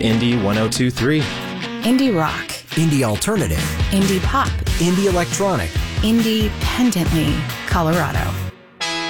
Indie 102.3. Indie rock. Indie alternative. Indie pop. Indie electronic. Independently Colorado.